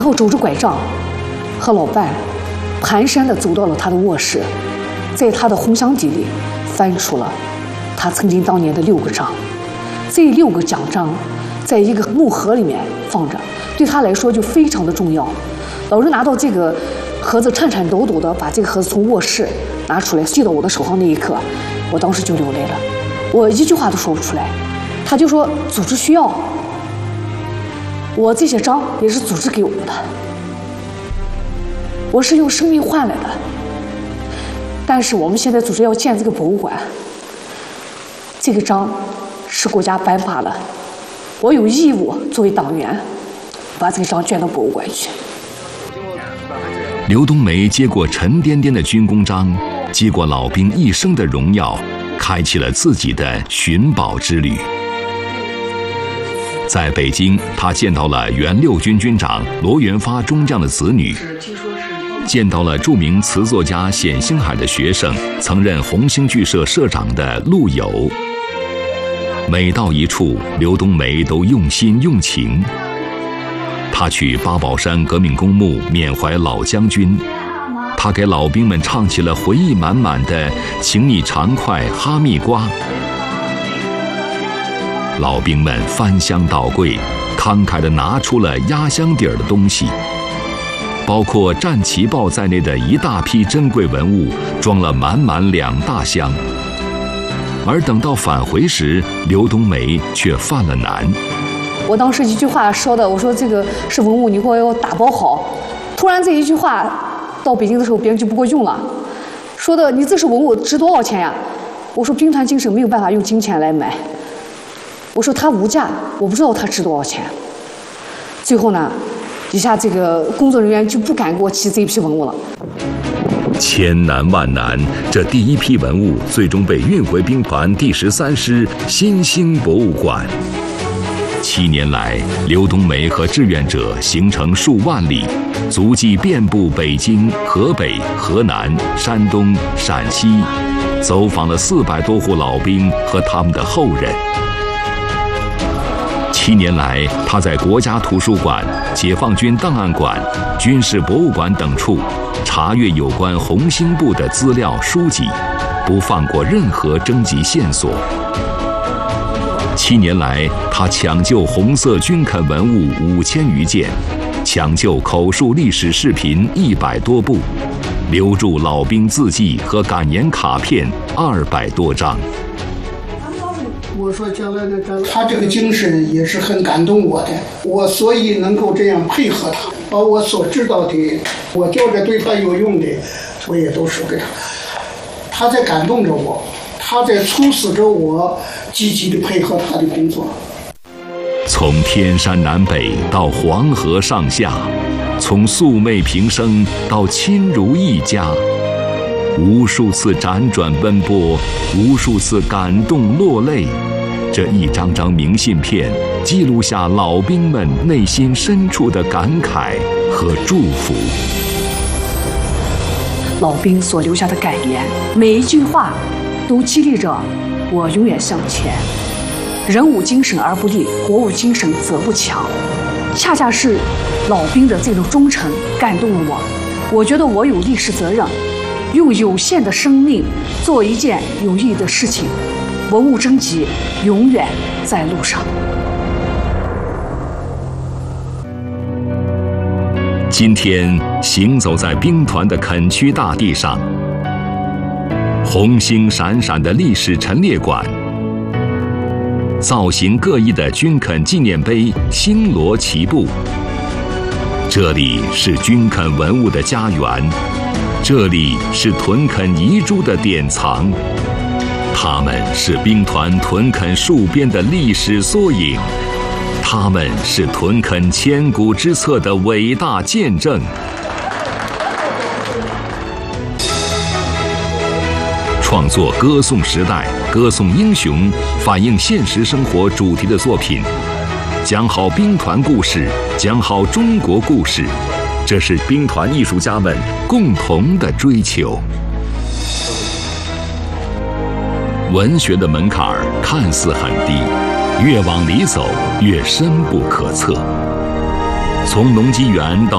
然后拄着拐杖和老伴蹒跚地走到了他的卧室，在他的红箱底里翻出了他曾经当年的6个章。这6个奖章在一个木盒里面放着，对他来说就非常的重要。老师拿到这个盒子，颤颤抖抖地把这个盒子从卧室拿出来，递到我的手上那一刻，我当时就流泪了，我一句话都说不出来。他就说组织需要，我这些章也是组织给我的，我是用生命换来的。但是我们现在组织要建这个博物馆，这个章是国家颁发的，我有义务作为党员把这个章捐到博物馆去。 刘冬梅接过沉甸甸的军功章，接过老兵一生的荣耀，开启了自己的寻宝之旅。在北京，他见到了原6军军长罗元发中将的子女，见到了著名词作家冼星海的学生，曾任红星剧社社长的陆游。每到一处，刘冬梅都用心用情。他去八宝山革命公墓缅怀老将军，他给老兵们唱起了回忆满满的《请你常快哈密瓜》。老兵们翻箱倒柜，慷慨地拿出了压箱底儿的东西，包括战旗报在内的一大批珍贵文物，装了满满2大箱。而等到返回时，刘冬梅却犯了难。 我当时一句话说的，我说这个是文物，你给我要打包好。突然这一句话到北京的时候，别人就不给我用了，说的你这是文物，值多少钱呀？我说兵团精神没有办法用金钱来买，我说它无价，我不知道它值多少钱。最后呢，底下这个工作人员就不敢给我提这一批文物了。 千难万难，这第一批文物最终被运回兵团第13师新兴博物馆。7年来，刘冬梅和志愿者行程数万里，足迹遍布北京、河北、河南、山东、陕西，走访了400多户老兵和他们的后人。7年来，他在国家图书馆、解放军档案馆、军事博物馆等处查阅有关红星部的资料书籍，不放过任何征集线索。7年来，他抢救红色军垦文物5000余件，抢救口述历史视频100多部，留住老兵字迹和感言卡片200多张。 我说将来的张，他这个精神也是很感动我的，我所以能够这样配合他，把我所知道的，我觉着对他有用的，我也都说给他。他在感动着我，他在促使着我积极的配合他的工作。 从天山南北到黄河上下，从素昧平生到亲如一家，无数次辗转奔波，无数次感动落泪。这一张张明信片记录下老兵们内心深处的感慨和祝福。 老兵所留下的感言，每一句话都激励着我永远向前。人无精神而不立，国无精神则不强。恰恰是老兵的这种忠诚感动了我，我觉得我有历史责任，用有限的生命做一件有意义的事情。文物征集永远在路上。 今天行走在兵团的垦区大地上，红星闪闪的历史陈列馆，造型各异的军垦纪念碑星罗棋布。这里是军垦文物的家园，这里是屯垦遗珠的典藏，他们是兵团屯垦戍边的历史缩影，他们是屯垦千古之册的伟大见证。创作歌颂时代、歌颂英雄、反映现实生活主题的作品，讲好兵团故事，讲好中国故事，这是兵团艺术家们共同的追求。文学的门槛看似很低，越往里走越深不可测。从农机园到